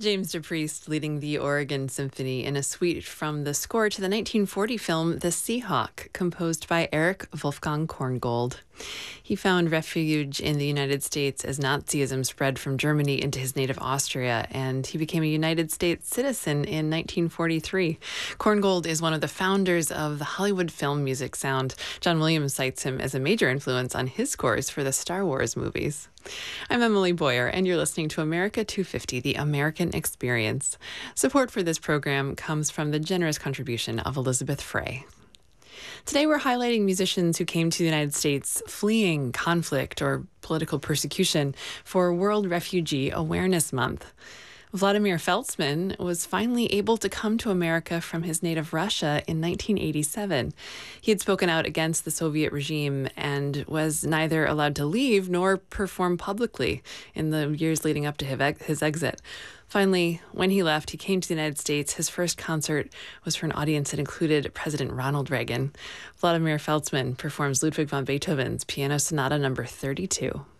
James DePriest leading the Oregon Symphony in a suite from the score to the 1940 film The Seahawk, composed by Erich Wolfgang Korngold. He found refuge in the United States as Nazism spread from Germany into his native Austria, and he became a United States citizen in 1943. Korngold is one of the founders of the Hollywood film music sound. John Williams cites him as a major influence on his scores for the Star Wars movies. I'm Emily Boyer, and you're listening to America 250, The American Experience. Support for this program comes from the generous contribution of Elizabeth Frey. Today we're highlighting musicians who came to the United States fleeing conflict or political persecution for World Refugee Awareness Month. Vladimir Feltzman was finally able to come to America from his native Russia in 1987. He had spoken out against the Soviet regime and was neither allowed to leave nor perform publicly in the years leading up to his exit. Finally, when he left, he came to the United States. His first concert was for an audience that included President Ronald Reagan. Vladimir Feltzman performs Ludwig van Beethoven's Piano Sonata No. 32.